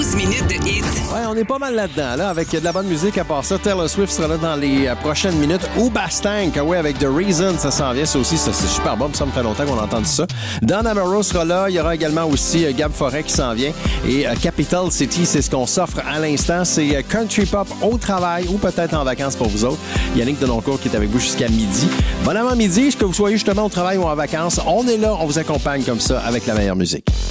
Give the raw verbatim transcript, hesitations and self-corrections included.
douze minutes de hits. Ouais, on est pas mal là-dedans, là, avec de la bonne musique. À part ça, Taylor Swift sera là dans les euh, prochaines minutes. Ou Bastank, ah ouais, avec The Reason, ça s'en vient. Ça aussi, ça, c'est super bon. Ça me fait longtemps qu'on a entendu ça. Don Amaro sera là. Il y aura également aussi euh, Gab Forêt qui s'en vient. Et euh, Capital City, c'est ce qu'on s'offre à l'instant. C'est euh, country pop au travail ou peut-être en vacances pour vous autres. Yannick Denoncourt qui est avec vous jusqu'à midi. Bon avant-midi, que vous soyez justement au travail ou en vacances, on est là, on vous accompagne comme ça avec la meilleure musique.